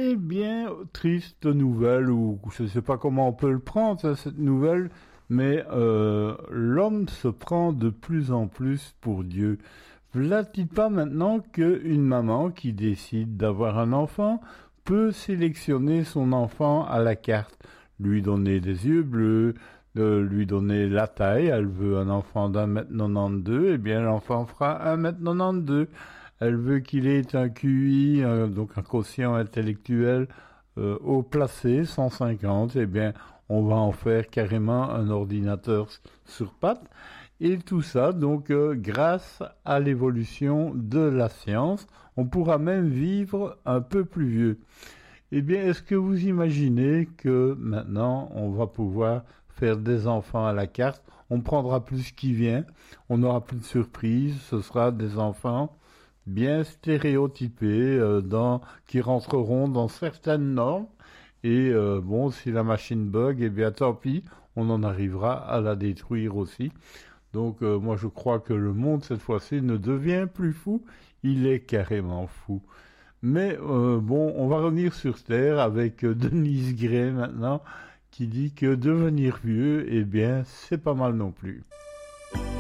Eh bien, triste nouvelle, ou je ne sais pas comment on peut le prendre, ça, cette nouvelle, mais l'homme se prend de plus en plus pour Dieu. V'là-t-il pas maintenant qu'une maman qui décide d'avoir un enfant peut sélectionner son enfant à la carte, lui donner des yeux bleus, lui donner la taille, elle veut un enfant d'1 m 92, eh bien l'enfant fera 1 m 92. Elle veut qu'il ait un QI, donc un quotient intellectuel haut placé, 150, eh bien on va en faire carrément un ordinateur sur pattes. Et tout ça, donc, grâce à l'évolution de la science, on pourra même vivre un peu plus vieux. Eh bien, est-ce que vous imaginez que maintenant, on va pouvoir faire des enfants à la carte? On prendra plus ce qui vient, on n'aura plus de surprise, ce sera des enfants bien stéréotypés, qui rentreront dans certaines normes. Et bon, si la machine bug, eh bien tant pis, on en arrivera à la détruire aussi. Donc moi je crois que le monde cette fois-ci ne devient plus fou, il est carrément fou. Mais bon, on va revenir sur Terre avec Denise Gray maintenant, qui dit que devenir vieux, eh bien c'est pas mal non plus.